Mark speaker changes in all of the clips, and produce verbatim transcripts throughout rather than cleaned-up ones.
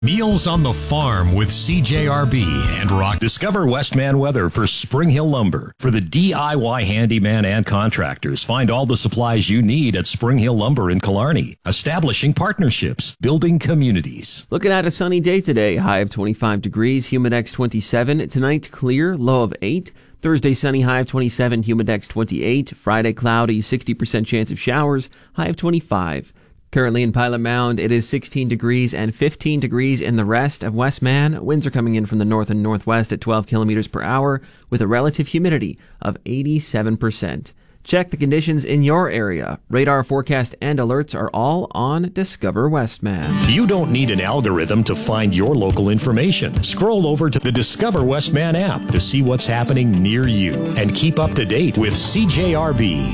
Speaker 1: Meals on the Farm with C J R B and Rock. Discover Westman Weather for Spring Hill Lumber. For the D I Y handyman and contractors, find all the supplies you need at Spring Hill Lumber in Killarney. Establishing partnerships, building communities.
Speaker 2: Looking at a sunny day today, high of twenty-five degrees, Humidex twenty-seven. Tonight, clear, low of eight. Thursday, sunny, high of twenty-seven, Humidex twenty-eight. Friday, cloudy, sixty percent chance of showers, high of twenty-five. Currently in Pilot Mound, it is sixteen degrees and fifteen degrees in the rest of Westman. Winds are coming in from the north and northwest at twelve kilometers per hour with a relative humidity of eighty-seven percent. Check the conditions in your area. Radar forecast and alerts are all on Discover Westman.
Speaker 1: You don't need an algorithm to find your local information. Scroll over to the Discover Westman app to see what's happening near you and keep up to date with C J R B.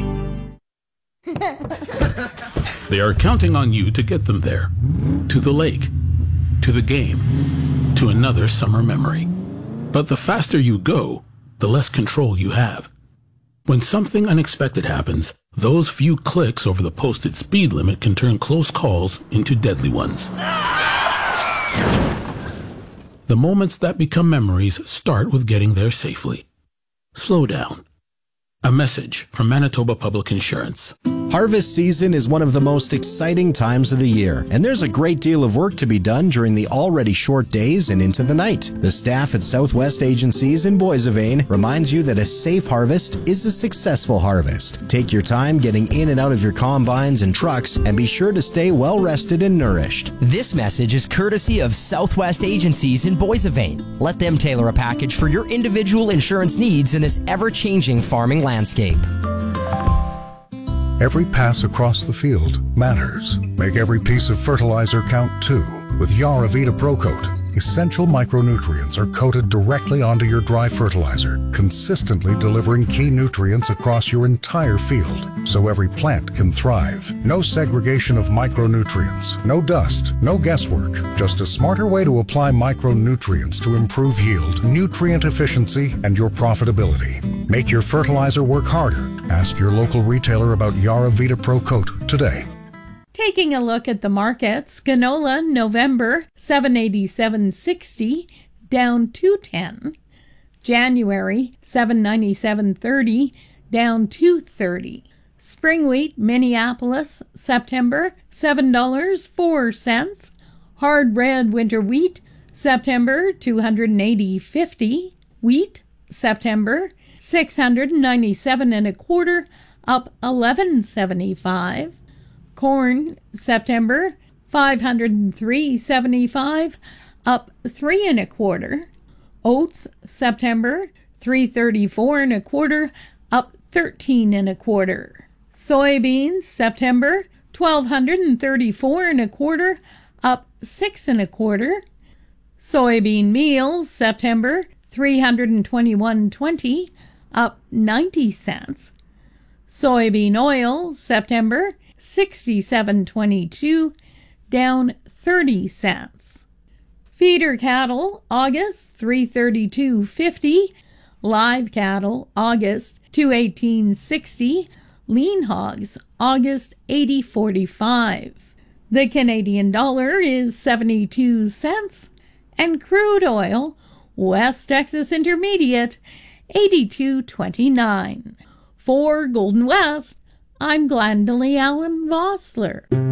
Speaker 3: They are counting on you to get them there. To the lake, to the game, to another summer memory. But the faster you go, the less control you have. When something unexpected happens, those few clicks over the posted speed limit can turn close calls into deadly ones. The moments that become memories start with getting there safely. Slow down. A message from Manitoba Public Insurance.
Speaker 4: Harvest season is one of the most exciting times of the year, and there's a great deal of work to be done during the already short days and into the night. The staff at Southwest Agencies in Boissevain reminds you that a safe harvest is a successful harvest. Take your time getting in and out of your combines and trucks, and be sure to stay well rested and nourished.
Speaker 5: This message is courtesy of Southwest Agencies in Boissevain. Let them tailor a package for your individual insurance needs in this ever-changing farming landscape.
Speaker 6: Every pass across the field matters. Make every piece of fertilizer count too. With Yaravita ProCoat, essential micronutrients are coated directly onto your dry fertilizer, consistently delivering key nutrients across your entire field, so every plant can thrive. No segregation of micronutrients, no dust, no guesswork, just a smarter way to apply micronutrients to improve yield, nutrient efficiency, and your profitability. Make your fertilizer work harder. Ask your local retailer about Yaravita ProCoat today.
Speaker 7: Taking a look at the markets, canola November seven eighty-seven sixty down two ten. January seven ninety-seven thirty down two thirty. Spring wheat Minneapolis September seven dollars and four cents. Hard red winter wheat September two eighty fifty. Wheat September six ninety-seven and a quarter, up eleven seventy-five. Corn September five hundred three seventy-five, up three and a quarter. Oats September three thirty-four and a quarter, up thirteen and a quarter. Soybeans September twelve thirty-four and a quarter, up six and a quarter. Soybean meal September three twenty-one twenty, up ninety cents. Soybean oil September sixty-seven twenty-two, down thirty cents. Feeder cattle August three thirty-two fifty, live cattle August two eighteen sixty, lean hogs August eighty forty-five. The Canadian dollar is seventy-two cents, and crude oil West Texas Intermediate eighty-two twenty-nine. For Golden West, I'm Glendalee Allen Vossler.